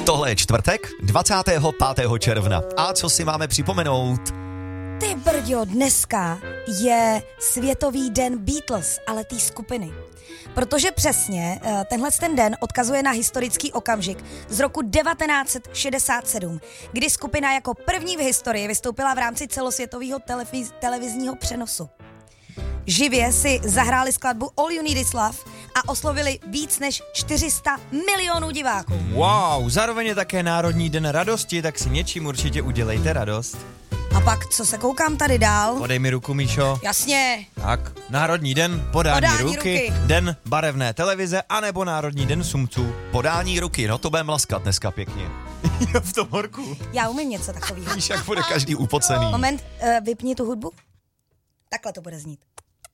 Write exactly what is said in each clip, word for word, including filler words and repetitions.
Tohle je čtvrtek, dvacátého pátého června. A co si máme připomenout? Ty brďo, dneska je Světový den Beatles, ale té skupiny. Protože přesně tenhle ten den odkazuje na historický okamžik z roku devatenáct set šedesát sedm, kdy skupina jako první v historii vystoupila v rámci celosvětového televiz- televizního přenosu. Živě si zahráli skladbu All You Need Is Love a oslovili víc než čtyři sta milionů diváků. Wow, zároveň je také Národní den radosti, tak si něčím určitě udělejte radost. A pak, co se koukám tady dál? Podej mi ruku, Míšo. Jasně. Tak, Národní den podání, Podání ruky, ruky. Den barevné televize, anebo Národní den sumců. Podání ruky, no to budeme laskat dneska pěkně. Jo, v tom horku. Já umím něco takového. Víš, jak bude každý upocený. Moment, uh, vypni tu hudbu. Takhle to bude znít.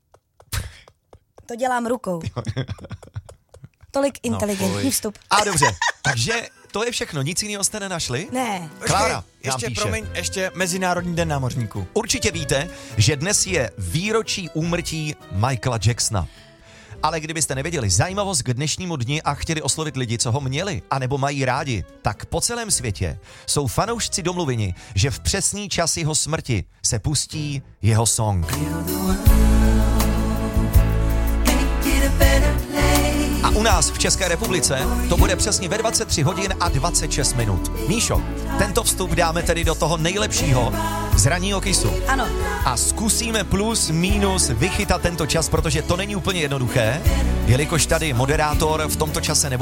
To dělám rukou. Tolik inteligentní fuj. vstup. A dobře, takže to je všechno, nic jiného jste nenašli? Ne. Klára nám ještě, píše. promiň, ještě Mezinárodní den námořníků. Určitě víte, že dnes je výročí úmrtí Michaela Jacksona. Ale kdybyste nevěděli zajímavost k dnešnímu dni a chtěli oslovit lidi, co ho měli, anebo mají rádi, tak po celém světě jsou fanoušci domluveni, že v přesný čas jeho smrti se pustí jeho song. A u nás v České republice to bude přesně ve dvacet tři hodin a dvacet šest minut. Míšo, tento vstup dáme tedy do toho nejlepšího z ranního Kissu. Ano. A zkusíme plus, minus vychytat tento čas, protože to není úplně jednoduché, jelikož tady moderátor v tomto čase nebude.